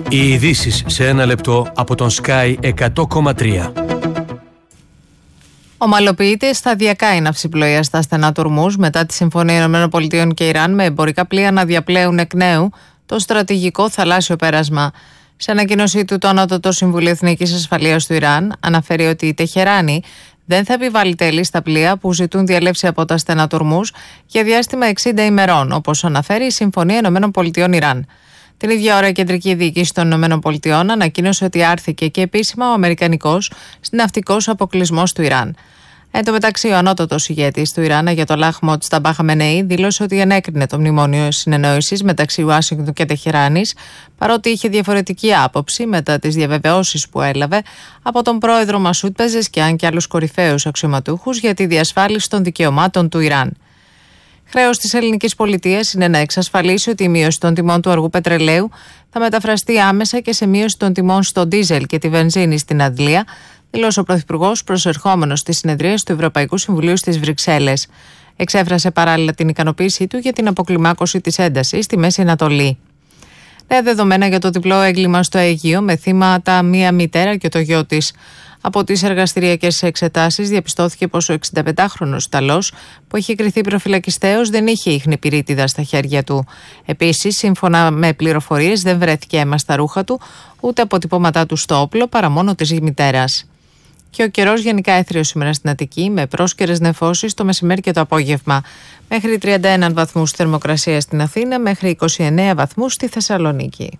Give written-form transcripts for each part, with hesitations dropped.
Οι ειδήσεις σε ένα λεπτό από τον Sky 100,3. Ομαλοποιείται σταδιακά η ναυσιπλοεία στα στενά του Ορμούζ μετά τη Συμφωνία ΗΠΑ και Ιράν με εμπορικά πλοία να διαπλέουν εκ νέου το στρατηγικό θαλάσσιο πέρασμα. Σε ανακοίνωσή του, το Ανώτατο Συμβουλίο Εθνικής Ασφαλείας του Ιράν αναφέρει ότι η Τεχεράνη δεν θα επιβάλλει τέλη στα πλοία που ζητούν διαλέψη από τα στενά του Ορμούζ για διάστημα 60 ημερών, όπως αναφέρει η Συμφωνία ΗΠΑ-Ιράν. Την ίδια ώρα, η Κεντρική Διοίκηση των ΗΠΑ ανακοίνωσε ότι άρθηκε και επίσημα ο αμερικανικός ναυτικός αποκλεισμός του Ιράν. Εν τω μεταξύ, ο ανώτατος ηγέτης του Ιράν, Αγιατολάχ Μοτζταμπά Χαμενεή, δήλωσε ότι ενέκρινε το μνημόνιο συνεννόησης μεταξύ Ουάσιγκτον και Τεχεράνης, παρότι είχε διαφορετική άποψη μετά τις διαβεβαιώσεις που έλαβε από τον πρόεδρο Μασούτ Πεζεσκιάν και άλλους κορυφαίους αξιωματούχους για τη διασφάλιση των δικαιωμάτων του Ιράν. Χρέος της ελληνικής πολιτείας είναι να εξασφαλίσει ότι η μείωση των τιμών του αργού πετρελαίου θα μεταφραστεί άμεσα και σε μείωση των τιμών στο ντίζελ και τη βενζίνη στην Αγγλία, δήλωσε ο Πρωθυπουργός προσερχόμενος στις συνεδρίες του Ευρωπαϊκού Συμβουλίου στις Βρυξέλλες. Εξέφρασε παράλληλα την ικανοποίησή του για την αποκλιμάκωση της έντασης στη Μέση Ανατολή. Νέα δεδομένα για το διπλό έγκλημα στο Αιγαίο με θύματα μία μητέρα και το γιο της. Από τις εργαστηριακές εξετάσεις διαπιστώθηκε πως ο 65χρονος Ιταλός που είχε κριθεί προφυλακιστέως δεν είχε ίχνη πυρίτιδα στα χέρια του. Επίσης, σύμφωνα με πληροφορίες, δεν βρέθηκε αίμα στα ρούχα του, ούτε αποτυπώματά του στο όπλο, παρά μόνο της μητέρας. Και ο καιρός γενικά έθριος σήμερα στην Αττική, με πρόσκαιρες νεφώσεις το μεσημέρι και το απόγευμα. Μέχρι 31 βαθμούς θερμοκρασία στην Αθήνα, μέχρι 29 βαθμούς στη Θεσσαλονίκη.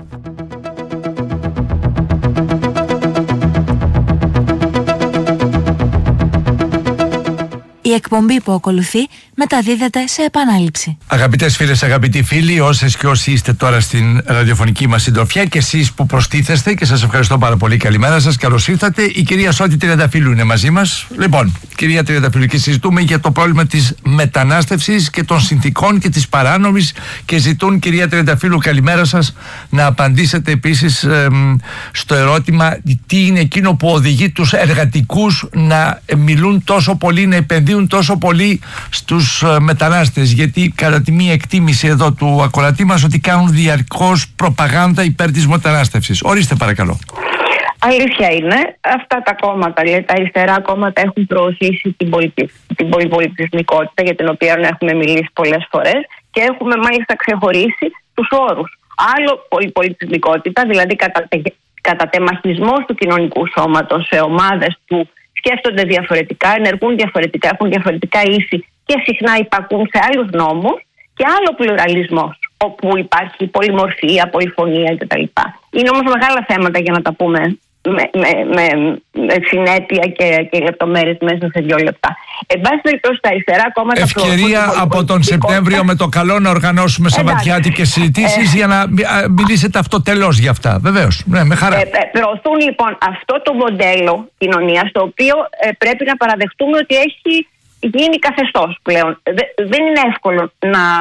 Η εκπομπή που ακολουθεί μεταδίδεται σε επανάληψη. Αγαπητές φίλες, αγαπητοί φίλοι, όσες και όσοι είστε τώρα στην ραδιοφωνική μας συντροφιά και εσείς που προστίθεστε, και σας ευχαριστώ πάρα πολύ. Καλημέρα σας, καλώς ήρθατε. Η κυρία Σώτη Τριανταφύλου είναι μαζί μας. Λοιπόν, κυρία Τριανταφύλου, και συζητούμε για το πρόβλημα της μετανάστευσης και των συνθηκών και της παράνομης, και ζητούν, κυρία Τριανταφύλου, καλημέρα σας, να απαντήσετε επίσης στο ερώτημα τι είναι εκείνο που οδηγεί τους εργατικούς να μιλούν τόσο πολύ, να επενδύουν τόσο πολύ στους μετανάστες, γιατί κατά τη μία εκτίμηση εδώ του ακροατή μας ότι κάνουν διαρκώς προπαγάνδα υπέρ της μετανάστευσης. Ορίστε παρακαλώ. Αλήθεια είναι, αυτά τα κόμματα, τα αριστερά κόμματα έχουν προωθήσει την πολυπολιτισμικότητα, για την οποία έχουμε μιλήσει πολλές φορές, και έχουμε μάλιστα ξεχωρίσει τους όρους. Άλλο πολυπολιτισμικότητα, δηλαδή κατατεμαχισμός του κοινωνικού σώματος σε ομάδες που σκέφτονται διαφορετικά, ενεργούν διαφορετικά, έχουν διαφορετικά ήθη και συχνά υπακούν σε άλλους νόμους, και άλλο πλουραλισμός, όπου υπάρχει πολυμορφία, πολυφωνία κτλ. Είναι όμως μεγάλα θέματα για να τα πούμε με συνέπεια και λεπτομέρειες μέσα σε 2 λεπτά. Εν πάση περιπτώσει, τα αριστερά κόμματα. Ευκαιρία από τον Σεπτέμβριο με το καλό να οργανώσουμε σαββατιάτικες συζητήσεις για να μιλήσετε αυτοτελώς για αυτά. Βεβαίως. Ναι, με χαρά. Προωθούν λοιπόν αυτό το μοντέλο κοινωνίας, το οποίο πρέπει να παραδεχτούμε ότι έχει γίνει καθεστώς πλέον. Δεν είναι εύκολο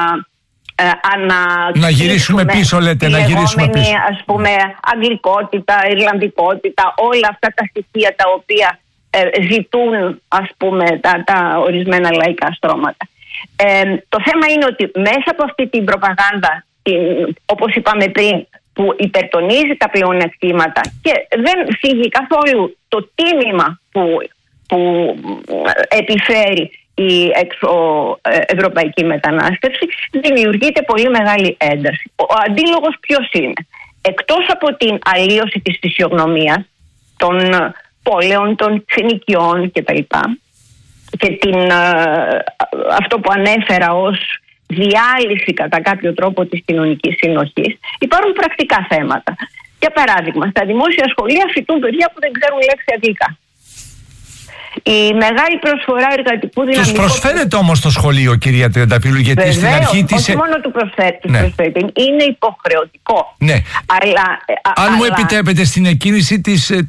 να γυρίσουμε πίσω, λέτε, να γυρίσουμε πίσω. Ας πούμε, αγγλικότητα, ιρλανδικότητα, όλα αυτά τα στοιχεία τα οποία ζητούν, ας πούμε, τα ορισμένα λαϊκά στρώματα. Το θέμα είναι ότι μέσα από αυτή την προπαγάνδα, όπως είπαμε πριν, που υπερτονίζει τα πλεονεκτήματα και δεν φύγει καθόλου το τίμημα που επιφέρει η εξωευρωπαϊκή μετανάστευση, δημιουργείται πολύ μεγάλη ένταση. Ο αντίλογος ποιος είναι? Εκτός από την αλλίωση της φυσιογνωμίας των πόλεων, των συνοικιών κτλ. Και αυτό που ανέφερα ως διάλυση κατά κάποιο τρόπο της κοινωνικής συνοχής, υπάρχουν πρακτικά θέματα. Για παράδειγμα, στα δημόσια σχολεία φοιτούν παιδιά που δεν ξέρουν λέξη αγγλικά. Η μεγάλη προσφορά εργατικού δυναμικού. Τους προσφέρεται όμως το σχολείο, κυρία Τριανταφύλου, γιατί βεβαίως, στην αρχή της. Όχι μόνο του προσφέρεται, είναι υποχρεωτικό. Ναι. Αν μου επιτρέπετε, στην εκκίνηση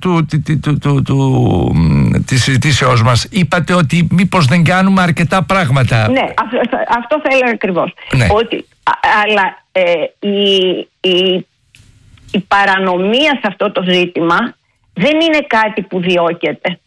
της συζητήσεώς μας, είπατε ότι μήπως δεν κάνουμε αρκετά πράγματα. Ναι, αυτό θα έλεγα ακριβώς. Ναι. Αλλά η παρανομία σε αυτό το ζήτημα δεν είναι κάτι που διώκεται.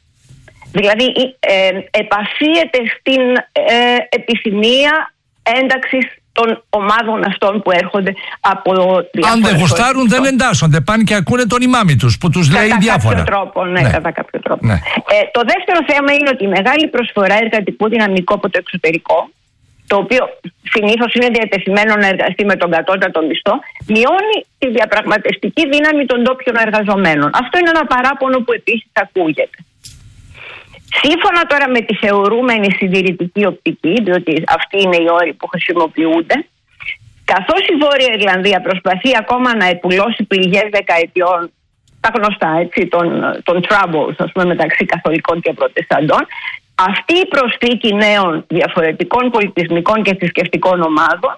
Δηλαδή επαφίεται στην επιθυμία ένταξης των ομάδων αυτών που έρχονται από διάφορες. Αν δεν γουστάρουν, δεν εντάσσονται. Πάνε και ακούνε τον ημάμι τους που τους λέει διάφορα. Κατά κάποιο τρόπο. Ναι. Το δεύτερο θέμα είναι ότι η μεγάλη προσφορά εργατικού δυναμικού από το εξωτερικό, το οποίο συνήθως είναι διατεθειμένο να εργαστεί με τον κατώτατο μισθό, μειώνει τη διαπραγματευτική δύναμη των ντόπιων εργαζομένων. Αυτό είναι ένα παράπονο που επίσης ακούγεται. Σύμφωνα τώρα με τη θεωρούμενη συντηρητική οπτική, διότι αυτοί είναι οι όροι που χρησιμοποιούνται, καθώς η Βόρεια Ιρλανδία προσπαθεί ακόμα να επουλώσει πληγές δεκαετιών, τα γνωστά έτσι, των troubles, ας πούμε, μεταξύ καθολικών και προτεσταντών, αυτή η προσθήκη νέων διαφορετικών πολιτισμικών και θρησκευτικών ομάδων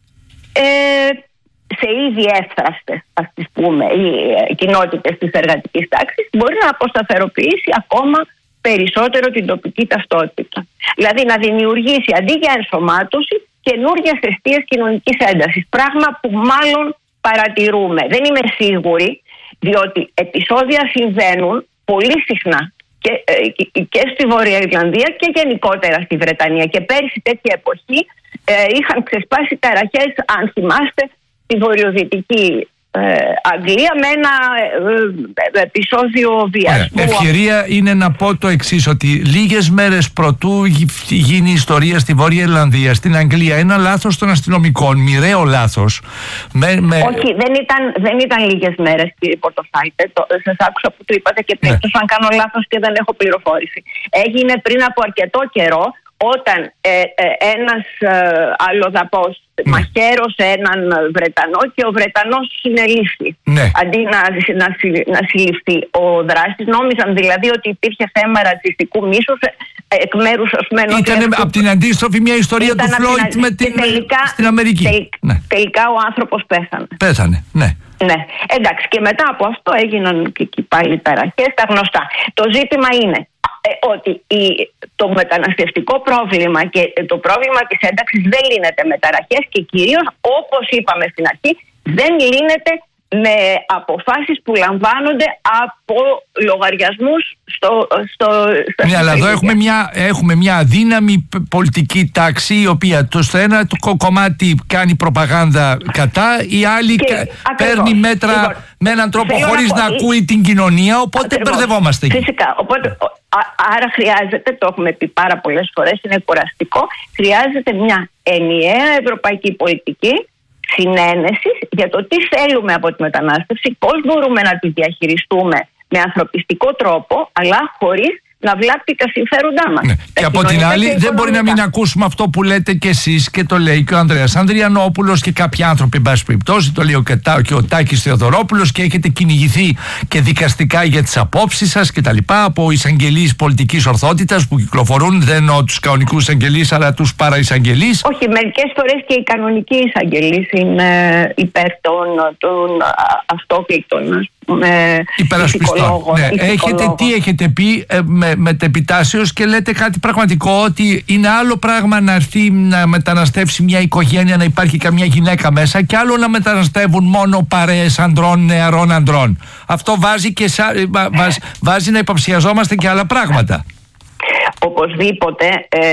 σε ήδη εύθραστες, ας τις πούμε, οι κοινότητες της εργατικής τάξης, μπορεί να αποσταθεροποιήσει ακόμα περισσότερο την τοπική ταυτότητα. Δηλαδή να δημιουργήσει αντί για ενσωμάτωση καινούργιες αιστείες κοινωνικής έντασης. Πράγμα που μάλλον παρατηρούμε. Δεν είμαι σίγουρη, διότι επεισόδια συμβαίνουν πολύ συχνά και στη Βόρεια Ιρλανδία και γενικότερα στη Βρετανία. Και πέρυσι τέτοια εποχή είχαν ξεσπάσει ταραχές, αν θυμάστε, στη βορειοδυτική Αγγλία με ένα επεισόδιο βιασμού. Ευκαιρία είναι να πω το εξής, ότι λίγες μέρες προτού γίνει η ιστορία στη Βόρεια Ιρλανδία, στην Αγγλία, ένα λάθος των αστυνομικών, μοιραίο λάθος. Όχι, δεν ήταν λίγες μέρες, κύριε Πορτοφάλτε. Σας άκουσα που το είπατε και πριν, αν κάνω λάθος και δεν έχω πληροφόρηση. Έγινε πριν από αρκετό καιρό, όταν ένας αλλοδαπός μαχαίρωσε έναν Βρετανό και ο Βρετανός συνελήφθη. Αντί να συλληφθεί ο δράστης, νόμιζαν δηλαδή ότι υπήρχε θέμα ρατσιστικού μίσους εκ μέρους ορισμένων. Ήταν από την αντίστροφη μια ιστορία του Φλόιντ στην Αμερική. Τελικά ο άνθρωπος πέθανε. Ναι. Εντάξει, και μετά από αυτό έγιναν και εκεί πάλι ταραχές, τα γνωστά. Το ζήτημα είναι ότι το μεταναστευτικό πρόβλημα και το πρόβλημα της ένταξης δεν λύνεται με ταραχές και κυρίως, όπως είπαμε στην αρχή, δεν λύνεται με αποφάσεις που λαμβάνονται από λογαριασμούς ναι, αλλά εδώ έχουμε μια αδύναμη πολιτική τάξη, η οποία στο ένα κομμάτι κάνει προπαγάνδα κατά, η άλλη παίρνει μέτρα με έναν τρόπο χωρίς να ακούει την κοινωνία, οπότε μπερδευόμαστε εκεί. Φυσικά, άρα χρειάζεται, το έχουμε πει πάρα πολλές φορές, είναι κουραστικό, χρειάζεται μια ενιαία ευρωπαϊκή πολιτική συνένεσης για το τι θέλουμε από τη μετανάστευση, πώς μπορούμε να τη διαχειριστούμε με ανθρωπιστικό τρόπο, αλλά χωρίς να βλάπτει τα συμφέροντά μας. Και από την άλλη, δεν μπορεί να μην ακούσουμε αυτό που λέτε κι εσείς και το λέει και ο Ανδρέας Ανδριανόπουλος και κάποιοι άνθρωποι, εν πάση περιπτώσει, το λέει και ο Τάκης Θεοδωρόπουλος, και έχετε κυνηγηθεί και δικαστικά για τις απόψεις σας κτλ. Από εισαγγελείς πολιτικής ορθότητας που κυκλοφορούν, δεν εννοώ τους κανονικούς εισαγγελείς, αλλά τους παραεισαγγελείς. Όχι, μερικές φορές και οι κανονικοί εισαγγελείς είναι υπέρ των αυτόκλητων υπερασπιστών. Τι έχετε πει μετεπιτάσεως και λέτε κάτι πραγματικό, ότι είναι άλλο πράγμα να έρθει να μεταναστεύσει μια οικογένεια, να υπάρχει καμιά γυναίκα μέσα, και άλλο να μεταναστεύουν μόνο παρέες ανδρών, νεαρών ανδρών. Αυτό βάζει να υποψιαζόμαστε και άλλα πράγματα. Οπωσδήποτε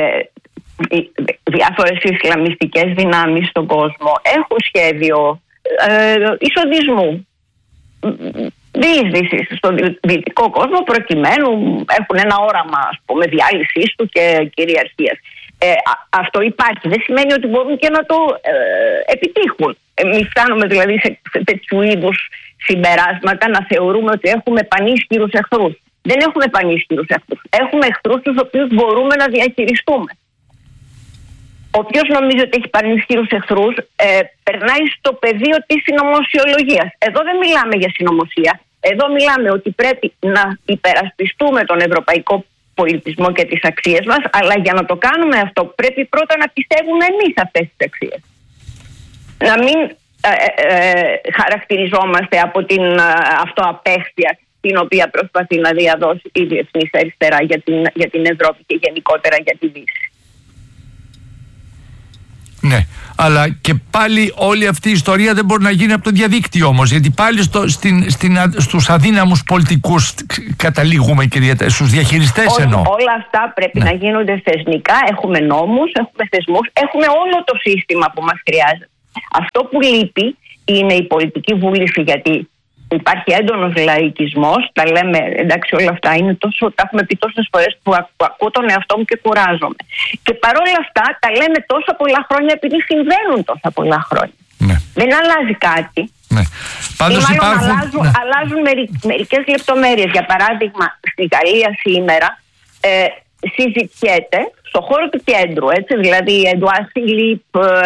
διάφορες ισλαμιστικές δυνάμεις στον κόσμο έχουν σχέδιο εισοδισμού, διείσδυσης στον δυτικό κόσμο, προκειμένου έχουν ένα όραμα, ας πούμε, διάλυσης του και κυριαρχίας. Αυτό υπάρχει. Δεν σημαίνει ότι μπορούν και να το επιτύχουν. Εμείς φτάνουμε δηλαδή σε τέτοιου είδους συμπεράσματα να θεωρούμε ότι έχουμε πανίσχυρους εχθρούς. Δεν έχουμε πανίσχυρους εχθρούς. Έχουμε εχθρούς τους οποίους μπορούμε να διαχειριστούμε. Όποιος νομίζει ότι έχει πανίσχυρους εχθρούς περνάει στο πεδίο της συνωμοσιολογίας. Εδώ δεν μιλάμε για συνωμοσία. Εδώ μιλάμε ότι πρέπει να υπερασπιστούμε τον ευρωπαϊκό πολιτισμό και τις αξίες μας, αλλά για να το κάνουμε αυτό πρέπει πρώτα να πιστεύουμε εμείς αυτές τις αξίες. Να μην χαρακτηριζόμαστε από την αυτοαπέχθεια την οποία προσπαθεί να διαδώσει η διεθνής αριστερά για την Ευρώπη και γενικότερα για τη Δύση. Ναι, αλλά και πάλι όλη αυτή η ιστορία δεν μπορεί να γίνει από το διαδίκτυο όμως, γιατί πάλι στους αδύναμους πολιτικούς καταλήγουμε, κυρία, στους διαχειριστές εννοώ. Όλα αυτά πρέπει να γίνονται θεσμικά. Έχουμε νόμους, έχουμε θεσμούς, έχουμε όλο το σύστημα που μας χρειάζεται. Αυτό που λείπει είναι η πολιτική βούληση, γιατί υπάρχει έντονος λαϊκισμός. Τα λέμε, εντάξει, όλα αυτά είναι τόσο, τα έχουμε πει τόσες φορές που ακούω τον εαυτό μου και κουράζομαι. Και παρόλα αυτά τα λέμε τόσα πολλά χρόνια επειδή συμβαίνουν τόσα πολλά χρόνια. Ναι. Δεν αλλάζει κάτι. Ναι. Πάντως αλλάζουν μερικές λεπτομέρειες. Για παράδειγμα, στη Γαλλία σήμερα συζητιέται στο χώρο του κέντρου, έτσι, δηλαδή Εντουάρ Φιλίπ,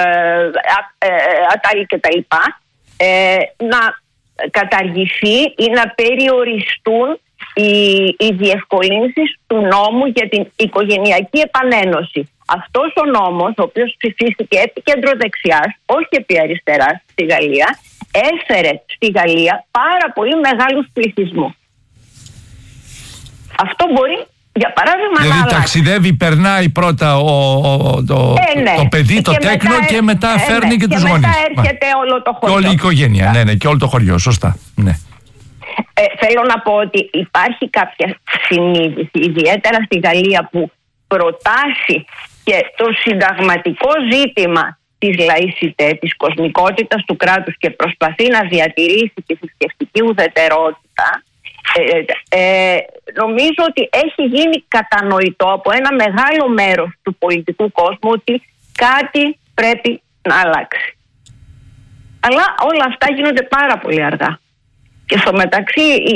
Ατάλη κτλ. Να καταργηθεί ή να περιοριστούν οι διευκολύνσεις του νόμου για την οικογενειακή επανένωση. Αυτός ο νόμος, ο οποίος ψηφίστηκε επί κεντροδεξιάς, όχι επί αριστεράς στη Γαλλία, έφερε στη Γαλλία πάρα πολύ μεγάλους πληθυσμούς. Αυτό μπορεί, για παράδειγμα, δηλαδή να ταξιδεύει, περνάει πρώτα το παιδί, το τέκνο, και μετά φέρνει και τους γονείς. Και μετά έρχεται όλο το χωριό. Και όλη η οικογένεια, ναι, και όλο το χωριό, σωστά. Ναι. Θέλω να πω ότι υπάρχει κάποια συνείδηση, ιδιαίτερα στη Γαλλία, που προτάσει και το συνταγματικό ζήτημα της λαϊκιτέ, της κοσμικότητας του κράτους και προσπαθεί να διατηρήσει τη θρησκευτική ουδετερότητα. Νομίζω ότι έχει γίνει κατανοητό από ένα μεγάλο μέρος του πολιτικού κόσμου ότι κάτι πρέπει να αλλάξει. Αλλά όλα αυτά γίνονται πάρα πολύ αργά. Και στο μεταξύ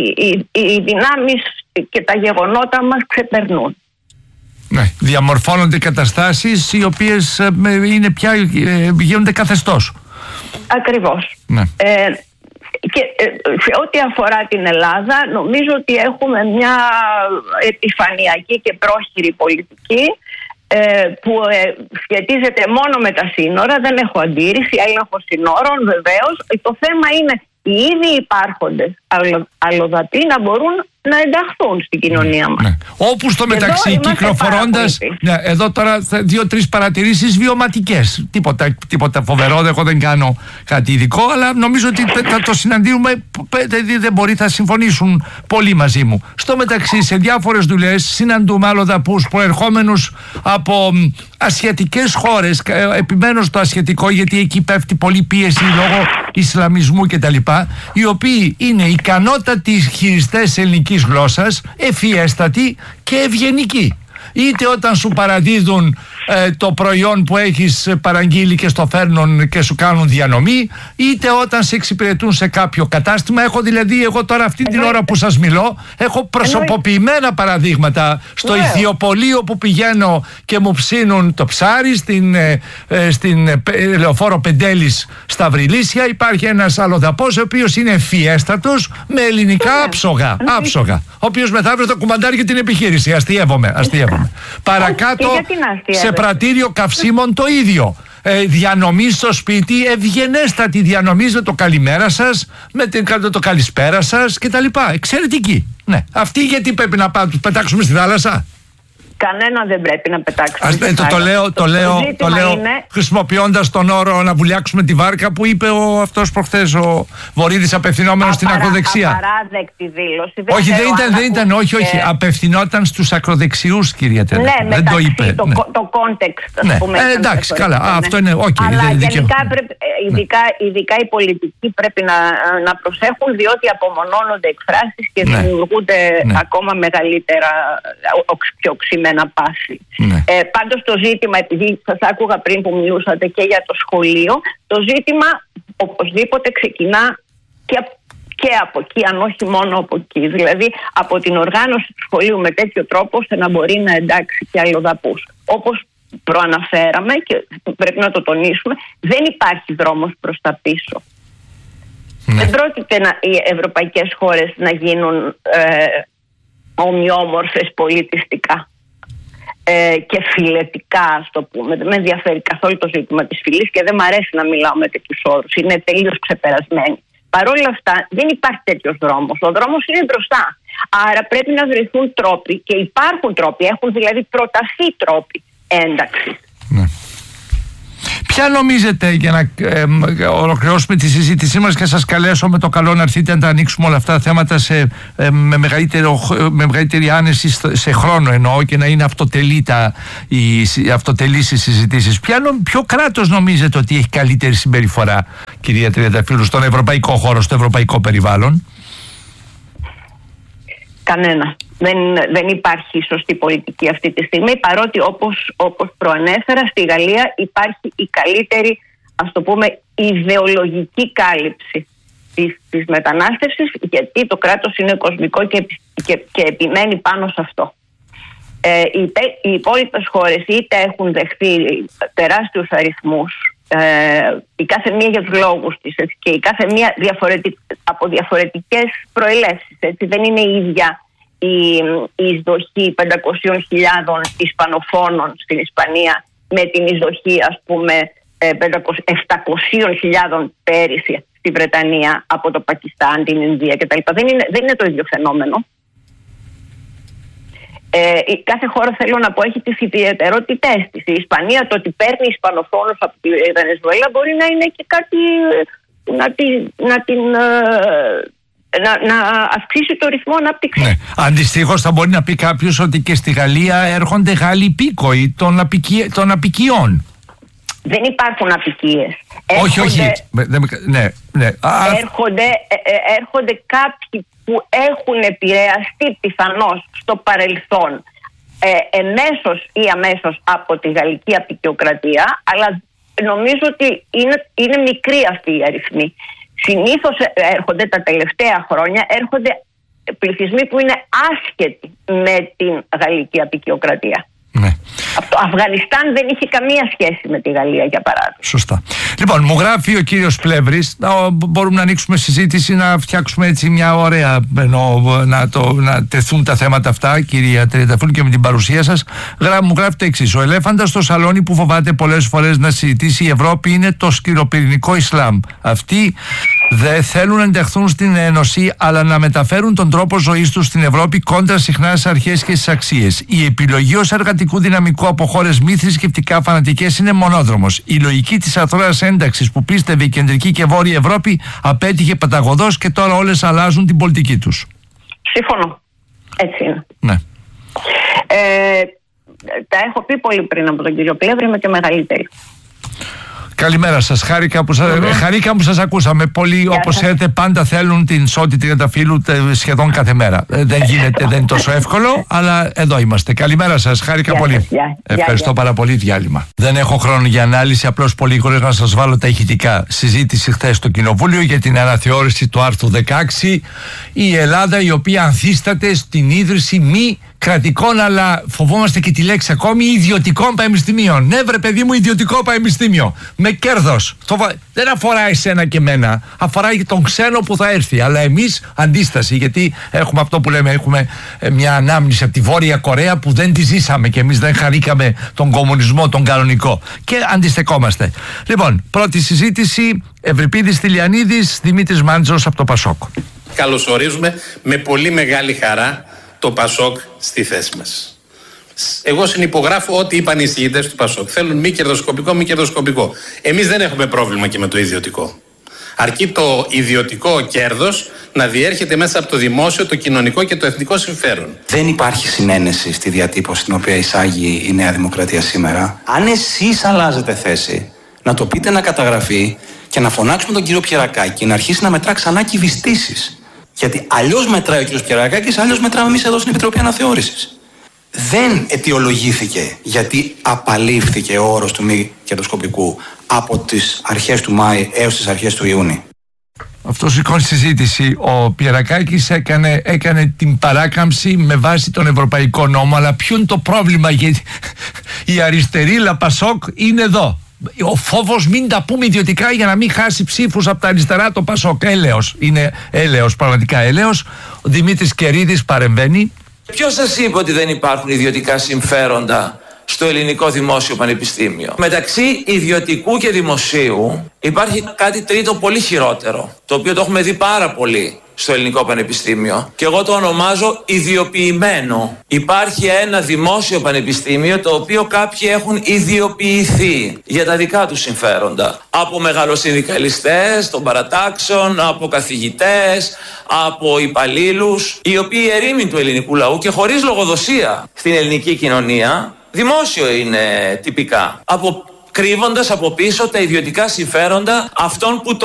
οι δυνάμεις και τα γεγονότα μας ξεπερνούν. Ναι, διαμορφώνονται καταστάσεις οι οποίες είναι πια, γίνονται καθεστώς. Ακριβώς. Ναι. Και σε ό,τι αφορά την Ελλάδα, νομίζω ότι έχουμε μια επιφανειακή και πρόχειρη πολιτική που σχετίζεται μόνο με τα σύνορα. Δεν έχω αντίρρηση, έλεγχο σύνορων βεβαίως. Το θέμα είναι οι ήδη υπάρχοντες αλλοδαποί να μπορούν να ενταχθούν στην κοινωνία μας. Ναι. Όπου στο μεταξύ κυκλοφορώντας, εδώ τώρα 2-3 παρατηρήσεις βιωματικές. Τίποτα φοβερό, εγώ δεν κάνω κάτι ειδικό, αλλά νομίζω ότι θα το συναντήσουμε, δεν μπορεί, θα συμφωνήσουν πολύ μαζί μου. Στο μεταξύ, σε διάφορες δουλειές συναντούμε αλλοδαπούς προερχόμενους από ασιατικές χώρες, επιμένω στο ασιατικό γιατί εκεί πέφτει πολύ πίεση λόγω Ισλαμισμού κτλ., οι οποίοι είναι ικανότατοι χειριστές ελληνικής γλώσσας, ευφιέστατοι και ευγενικοί. Είτε όταν σου παραδίδουν το προϊόν που έχεις παραγγείλει και στο φέρνουν και σου κάνουν διανομή, είτε όταν σε εξυπηρετούν σε κάποιο κατάστημα. Έχω δηλαδή, εγώ τώρα αυτή την ώρα που σας μιλώ, έχω προσωποποιημένα παραδείγματα στο ηθιοπωλείο που πηγαίνω και μου ψήνουν το ψάρι στην λεωφόρο Πεντέλης στα Βρυλίσια. Υπάρχει ένας αλλοδαπός ο οποίος είναι ευφιέστατος με ελληνικά άψογα, ο οποίος μεθαύριο το κουμαντάρει και την επιχείρηση. Αστειεύομαι. Παρακάτω σε πρατήριο καυσίμων το ίδιο. Διανομή στο σπίτι, ευγενέστατη διανομή με το καλημέρα σας, με το καλησπέρα σας κτλ. Εξαιρετική. Ναι. Αυτοί γιατί πρέπει να τους πετάξουμε στη θάλασσα? Κανένα δεν πρέπει να πετάξουμε. Το λέω χρησιμοποιώντας τον όρο να βουλιάξουμε τη βάρκα που είπε αυτός προχθές ο Βορίδης, απευθυνόμενος στην ακροδεξιά. Απαράδεκτη δήλωση. Όχι, δεν ήταν. Όχι. Απευθυνόταν στους ακροδεξιούς, κυρία Τελέπη. Ναι, δεν το είπε. Το context, ας πούμε. Εντάξει, καλά. Αυτό είναι. Αλλά γενικά ειδικά οι πολιτικοί πρέπει να προσέχουν, διότι απομονώνονται εκφράσεις και δημιουργούνται ακόμα μεγαλύτερα οξυμένα πάση. Πάντως το ζήτημα, επειδή σας άκουγα πριν που μιλούσατε και για το σχολείο, το ζήτημα οπωσδήποτε ξεκινά και από εκεί, αν όχι μόνο από εκεί. Δηλαδή από την οργάνωση του σχολείου με τέτοιο τρόπο ώστε να μπορεί να εντάξει και αλλοδαπούς. Όπως προαναφέραμε και πρέπει να το τονίσουμε, δεν υπάρχει δρόμος προς τα πίσω. Δεν πρόκειται οι ευρωπαϊκές χώρες να γίνουν ομοιόμορφες πολιτιστικά και φιλετικά, ας το πούμε. Δεν με ενδιαφέρει καθόλου το ζήτημα της φυλής και δεν μου αρέσει να μιλάω με τέτοιους όρους. Είναι τελείως ξεπερασμένοι. Παρ' όλα αυτά δεν υπάρχει τέτοιος δρόμος. Ο δρόμος είναι μπροστά. Άρα πρέπει να βρεθούν τρόποι, και υπάρχουν τρόποι, έχουν δηλαδή προταθεί τρόποι ένταξης. Ποια νομίζετε, για να ολοκληρώσουμε τη συζήτησή μας και σας καλέσω με το καλό να έρθετε να τα ανοίξουμε όλα αυτά τα θέματα με μεγαλύτερη άνεση σε χρόνο εννοώ, και να είναι αυτοτελείς οι συζητήσεις. Ποιο κράτος νομίζετε ότι έχει καλύτερη συμπεριφορά, κυρία Τριανταφύλου, στον ευρωπαϊκό χώρο, στο ευρωπαϊκό περιβάλλον? Κανένα. Δεν υπάρχει σωστή πολιτική αυτή τη στιγμή, παρότι όπως προανέφερα, στη Γαλλία υπάρχει η καλύτερη, ας το πούμε, ιδεολογική κάλυψη της μετανάστευσης, γιατί το κράτος είναι κοσμικό και επιμένει πάνω σε αυτό. Οι υπόλοιπες χώρες είτε έχουν δεχθεί τεράστιους αριθμούς, η κάθε μία για τους λόγους της, και η κάθε μία από διαφορετικές προελεύσεις. Δεν είναι η ίδια η εισδοχή 500.000 Ισπανοφώνων στην Ισπανία με την εισδοχή, ας πούμε, 700.000 πέρυσι στη Βρετανία από το Πακιστάν, την Ινδία κτλ. Δεν είναι το ίδιο φαινόμενο. Κάθε χώρα, θέλω να πω, έχει τις ιδιαιτερότητές της. Η Ισπανία, το ότι παίρνει Ισπανοφώνους από τη Βενεζουέλα μπορεί να είναι και κάτι να αυξήσει το ρυθμό ανάπτυξης. Ναι. Αντιστοίχως θα μπορεί να πει κάποιος ότι και στη Γαλλία έρχονται Γάλλοι υπήκοοι των απικιών. Δεν υπάρχουν απικίες. Όχι. Ναι. Έρχονται κάποιοι που έχουν επηρεαστεί πιθανώς στο παρελθόν εμέσως ή αμέσως από τη γαλλική απικιοκρατία, αλλά νομίζω ότι είναι μικροί αυτοί οι αριθμοί. Συνήθως έρχονται τα τελευταία χρόνια πληθυσμοί που είναι άσχετοι με την γαλλική απικιοκρατία. Ναι. Το Αφγανιστάν δεν είχε καμία σχέση με τη Γαλλία, για παράδειγμα. Σωστά. Λοιπόν, μου γράφει ο κύριος Πλεύρης, μπορούμε να ανοίξουμε συζήτηση, να φτιάξουμε έτσι μια ωραία, να τεθούν τα θέματα αυτά, κυρία Τριανταφύλου, και με την παρουσία σας. Μου γράφει το εξής: ο ελέφαντας στο σαλόνι που φοβάται πολλές φορές να συζητήσει η Ευρώπη είναι το σκληροπυρηνικό Ισλάμ. Αυτοί δεν θέλουν να ενταχθούν στην Ένωση, αλλά να μεταφέρουν τον τρόπο ζωής τους στην Ευρώπη κόντρα συχνά στις αρχές και στις αξίες. Η επιλογή ως εργατικού δυναμικού από χώρες μη θρησκευτικά φανατικές είναι μονόδρομος. Η λογική της αθρώας ένταξης που πίστευε η κεντρική και βόρεια Ευρώπη απέτυχε παταγωδώς και τώρα όλες αλλάζουν την πολιτική τους. Σύμφωνο. Έτσι είναι. Ναι. Τα έχω πει πολύ πριν από τον κύριο Πλεύρη, με και μεγαλύτερη. Καλημέρα σας. Χάρηκα που σας ακούσαμε. Πολλοί, όπως ξέρετε, πάντα θέλουν την Σώτη Τριανταφύλου σχεδόν κάθε μέρα. Δεν γίνεται, δεν είναι τόσο εύκολο, αλλά εδώ είμαστε. Καλημέρα σας. Χάρηκα πολύ. Ευχαριστώ πάρα πολύ. Διάλειμμα. Δεν έχω χρόνο για ανάλυση. Απλώς πολύ γρήγορα να σας βάλω τα ηχητικά. Συζήτηση χθες στο Κοινοβούλιο για την αναθεώρηση του άρθρου 16. Η Ελλάδα, η οποία ανθίσταται στην ίδρυση μη κρατικών, αλλά φοβόμαστε και τη λέξη ακόμη, ιδιωτικών πανεπιστημίων. Ναι, βρε παιδί μου, ιδιωτικό πανεπιστήμιο. Με κέρδος. Δεν αφορά εσένα και εμένα. Αφορά και τον ξένο που θα έρθει. Αλλά εμείς αντίσταση, γιατί έχουμε αυτό που λέμε, έχουμε μια ανάμνηση από τη Βόρεια Κορέα που δεν τη ζήσαμε και εμείς δεν χαρήκαμε τον κομμουνισμό, τον κανονικό. Και αντιστεκόμαστε. Λοιπόν, πρώτη συζήτηση. Ευρυπίδης Τηλιανίδης, Δημήτρης Μάντζος από το Πασόκ. Καλωσορίζουμε με πολύ μεγάλη χαρά το Πασόκ στη θέση μας. Εγώ συνυπογράφω ό,τι είπαν οι εισηγητές του Πασόκ. Θέλουν μη κερδοσκοπικό. Εμείς δεν έχουμε πρόβλημα και με το ιδιωτικό. Αρκεί το ιδιωτικό κέρδος να διέρχεται μέσα από το δημόσιο, το κοινωνικό και το εθνικό συμφέρον. Δεν υπάρχει συνένεση στη διατύπωση την οποία εισάγει η Νέα Δημοκρατία σήμερα. Αν εσείς αλλάζετε θέση, να το πείτε να καταγραφεί και να φωνάξουμε τον κύριο Πιερακάκη να αρχίσει να μετρά ξανά κυβιστήσεις. Γιατί αλλιώς μετράει ο κ. Πιερακάκης, αλλιώς μετράμε εμείς εδώ στην Επιτροπή Αναθεώρησης. Δεν αιτιολογήθηκε γιατί απαλήφθηκε ο όρος του μη κερδοσκοπικού από τις αρχές του Μάη έως τις αρχές του Ιούνιου. Αυτό σηκώνει συζήτηση. Ο Πιερακάκης έκανε την παράκαμψη με βάση τον Ευρωπαϊκό Νόμο, αλλά ποιο είναι το πρόβλημα? Γιατί η αριστερή Πασόκ είναι εδώ. Ο φόβος μην τα πούμε ιδιωτικά για να μην χάσει ψήφους από τα αριστερά το Πασόκ. Έλεος. Είναι έλεος, πραγματικά έλεος. Ο Δημήτρης Κερίδης παρεμβαίνει. Ποιος σας είπε ότι δεν υπάρχουν ιδιωτικά συμφέροντα στο ελληνικό δημόσιο πανεπιστήμιο. Μεταξύ ιδιωτικού και δημοσίου υπάρχει κάτι τρίτο πολύ χειρότερο, το οποίο το έχουμε δει πάρα πολύ στο ελληνικό πανεπιστήμιο και εγώ το ονομάζω ιδιοποιημένο. Υπάρχει ένα δημόσιο πανεπιστήμιο το οποίο κάποιοι έχουν ιδιοποιηθεί για τα δικά τους συμφέροντα. Από μεγαλοσυνδικαλιστές, των παρατάξεων, από καθηγητές, από υπαλλήλους, οι οποίοι ερήμην του ελληνικού λαού και χωρίς λογοδοσία στην ελληνική κοινωνία, δημόσιο είναι τυπικά, κρύβοντας από πίσω τα ιδιωτικά συμφέροντα αυτών που